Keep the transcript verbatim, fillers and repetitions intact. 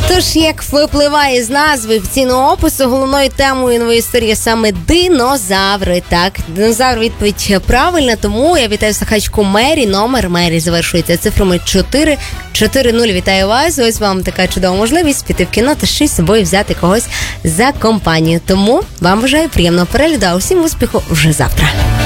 Тож, як випливає з назви офіційного опису, головною темою нової історії саме динозаври. Так, динозавр відповідь правильна, тому я вітаю слухачку Мері. Номер Мері завершується цифрами чотири чотири нуль. Вітаю вас. Ось вам така чудова можливість піти в кіно та ще й з собою взяти когось за компанію. Тому вам бажаю приємного перегляду, а усім успіху вже завтра.